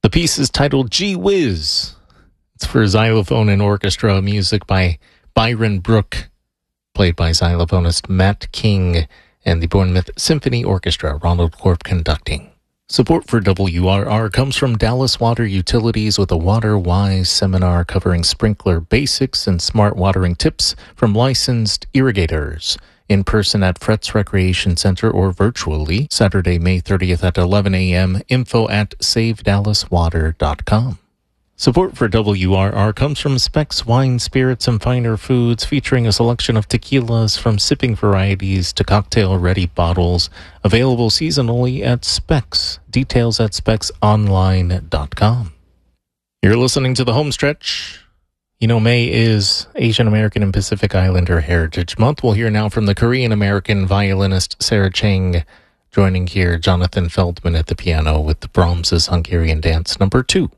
The piece is titled Gee Whiz. It's for xylophone and orchestra, music by Byron Brook, played by xylophonist Matt King, and the Bournemouth Symphony Orchestra, Ronald Corp conducting. Support for WRR comes from Dallas Water Utilities with a Water Wise seminar covering sprinkler basics and smart watering tips from licensed irrigators. In person at Fretz Recreation Center or virtually, Saturday, May 30th at 11 a.m., info@savedallaswater.com. Support for WRR comes from Specs Wine, Spirits, and Finer Foods, featuring a selection of tequilas from sipping varieties to cocktail-ready bottles, available seasonally at Specs. Details at specsonline.com. You're listening to The Homestretch. You know, May is Asian American and Pacific Islander Heritage Month. We'll hear now from the Korean American violinist Sarah Chang, joining here Jonathan Feldman at the piano with Brahms's Hungarian Dance No. 2.